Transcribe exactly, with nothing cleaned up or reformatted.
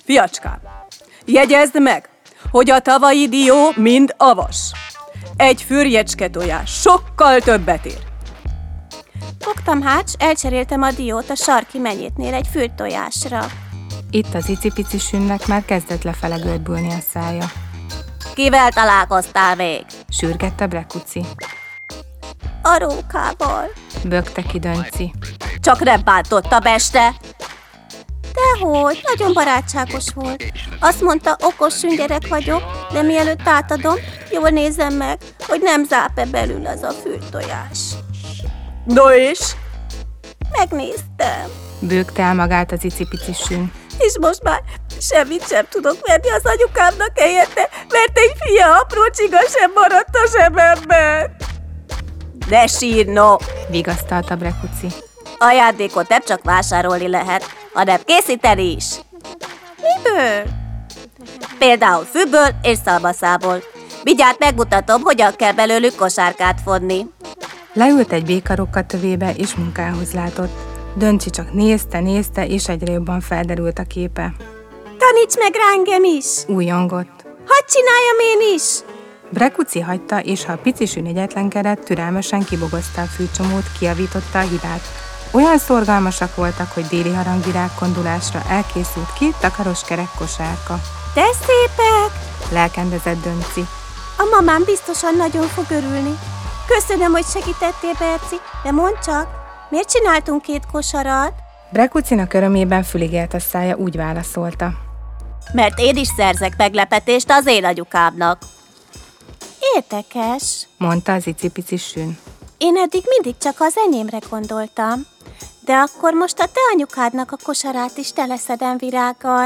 Fiacskám, jegyezd meg, hogy a tavalyi dió mind avas. Egy fürjecske tojás sokkal többet ér. Fogtam hát, s elcseréltem a diót a sarki menyétnél egy fürtojásra. Itt az icipici Sünnek már kezdett lefele görbülni a szája. Kivel találkoztál még? Sürgette Brekuci. A rókával. Bökte ki Dönci. Csak nem bántotta, beste? Dehogy, nagyon barátságos volt. Azt mondta, okos süngyerek vagyok, de mielőtt átadom, jól nézem meg, hogy nem záp-e belül az a fürtojás. No és? Megnéztem. Bőgte el magát az icipici Sün. És most már semmit sem tudok venni az anyukámnak helyette, mert egy fia aprócsiga sem maradt a zsebemben. Ne sír, no! Vigasztalta Brekuci. Ajándékot nem csak vásárolni lehet, hanem készíteni is. Miből? Például fűből és szalmaszából. Mindjárt megmutatom, hogyan kell belőlük kosárkát fonni. Leült egy békarokka tövébe, és munkához látott. Döncsi csak nézte, nézte, és egyre jobban felderült a képe. Taníts meg rá engem is! Újongott. Hadd csináljam én is! Brekuci hagyta, és ha a pici Sün egyetlenkedett, türelmesen kibogozta a fűcsomót, kijavította a hibát. Olyan szorgalmasak voltak, hogy déli harangvirág kondulásra elkészült két takaros kerek kosárka. De szépek! Lelkendezett Dönci. A mamám biztosan nagyon fog örülni. Köszönöm, hogy segítettél, Berci, de mondd csak, miért csináltunk két kosarat? Brekucinak örömében fülig élt a szája, úgy válaszolta. Mert én is szerzek meglepetést az én anyukámnak. Érdekes, Mondta az icipici Sün. én eddig mindig csak az enyémre gondoltam. De akkor most a te anyukádnak a kosarát is teleszedem virággal.